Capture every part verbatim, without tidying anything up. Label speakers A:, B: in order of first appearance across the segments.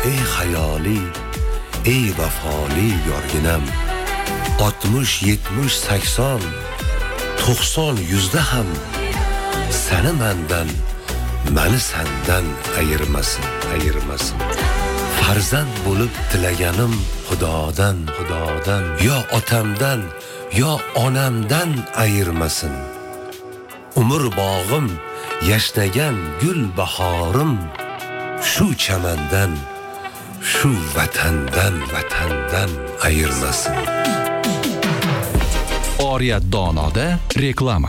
A: ey hayoli, ey vafoli yorginam. oltmish, yetmish, sakson, to'qson, yuzda ham seni mendan, meni sendan ayirmasin, ayirmasin. Farzand bo'lib tilaganim Xudodan, Xudodan, yo otamdan, yo onamdan ayirmasin. Umr bog'im, yashnagan gul bahorim, shu chamandan, shu vatandan, vatandan ayirmasin.
B: Oriyat Donoda reklama.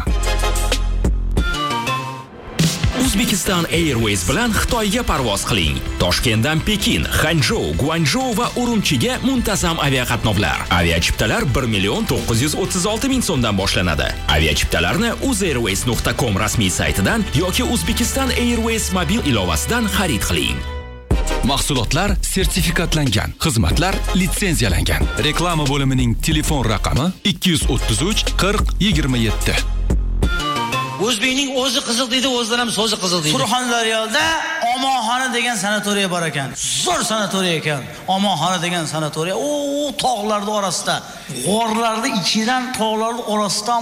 C: Uzbekistan Airways bilan Xitoyga parvoz qiling. Toshkentdan Pekin, Hanzhou, Guangzhou va Urumchiga muntazam aviaqatnovlar. Aviachiptalar bir million to'qqiz yuz o'ttiz olti ming so'mdan boshlanadi. Aviachiptalarni uzairways nuqta com rasmiy saytidan yoki Uzbekistan Airways mobil ilovasidan xarid qiling.
B: Mahsulotlar sertifikatlangan, xizmatlar litsenziyalangan. Reklama bo'limining telefon raqami ikki yuz o'ttiz uch qirq yigirma yetti.
D: O'zbekning o'zi qiziq deydi, o'zidan ham so'zi qiziq deydi. Surxondaryoda Omonxona degan sanatoriya bor ekan. Zo'r sanatoriya ekan. Omonxona degan sanatoriya. O, tog'larning orasida, g'orlarning ichidan, tog'larning orasidan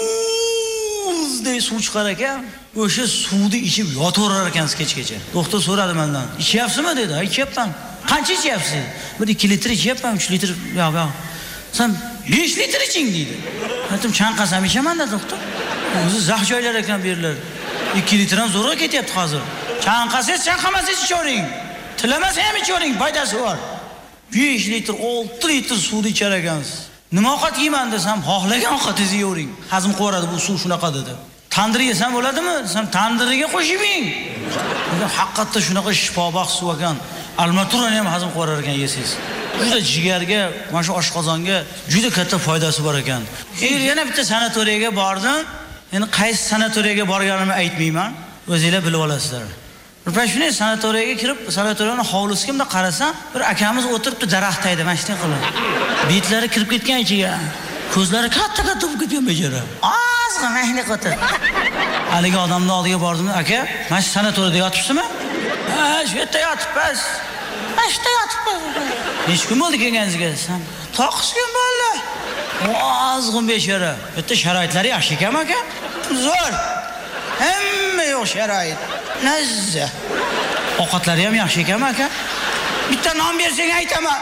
D: muzdek suv chiqar ekan. O'sha suvni ichib yotaverar ekansiz kechgacha. Doktor so'radi mendan. "Ichyapsizmi?" dedi. "Ha, ichyapman." "Qancha ichyapsiz?" "bir ikki litr ichyapman, uch litr." "Yo'q, yo'q. Sen besh litr iching" dedi. Aytdim, "Chanqasam ichaman" dedi doktor. O'zi zax joylar ekan bu yerlar. ikki litr ham zo'rg'a ketyapti hozir. Chanqasangiz, chanqamasangiz ichavering. Tilamasa ham ichavering, foydasi bor. besh litr, olti litr suvni ichar ekansiz. Nima ovqat yeyman desam, xohlagan ovqatingizni yeyvering. Hazm qilaveradi bu suv shunaqa dedi. Tandir yesam bo'ladimi? Desam, tandiriga qo'shib yeng. Haqiqatda shunaqa shifobaxsh suv ekan. Almaturani ham hazm qilaverar ekan yesangiz. Juda jigarga, mana shu oshqozonga juda katta foydasi bor ekan. Keyin yana bitta sanatoriyaga bordim. Endi qaysi sanatoriyaga borganimni aytmayman. O'zingizlar bilib olasizlar. Bir payt shunday sanatoriyaga kirib, sanatoriyaning hovlisiga bunday qarasam, bir akamiz o'tiribdi daraxt tagida, mana shunday qilib. Betlari kirib ketgan ichiga. Ko'zlari katta-katta bo'lib ketgan bejara. Ozg'in mahli qo'tir. Haligi odamning oldiga bordim, "Aka, mana shu sanatoriyada yotibsizmi?" "Ha, shu yerda yotibmiz." "Mana shu yerda yotibmiz." "Necha kun bo'ldi kelganingizga?" desam, "to'qqiz kun bo'ldi." Ozg'in bechora. Bu yerda sharoitlari yaxshi ekanmi aka? Zo'r. Hamma yo'q sharoit. Nazza. Ovqatlari ham yaxshi ekanmi aka? Bitta nom bersang aytaman.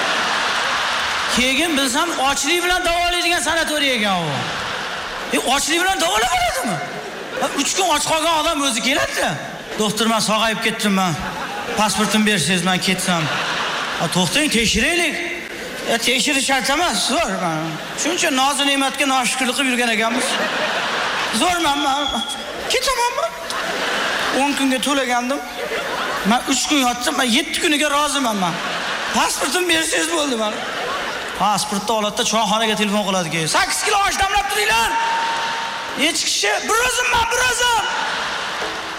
D: Keyin bilsam ochlik bilan davolaydigan sanatoriya ekan u. E ochlik bilan davolaladimi? uch kun och qolgan odam o'zi keladi. "Doktor, men sog'ayib ketdim-man. Pasportimni bersangiz men ketsam." "A, to'xtang, tekshiraylik." "Ya, tekshirish shart emas, zo'r men. Shuncha noz ne'matga noshukrlik qilib yurgan ekanmiz. Zo'rman men. Ketaman men. o'n kunga to'lagandim. Men uch kun yotdim, men yetti kuniga roziman men. Pasportimni bersangiz bo'ldi men." Pasportni olatda choyxonaga telefon qiladi keyin. sakkiz kilo osh damlab turinglar. Hech kishi, bir o'zimman, bir o'zim.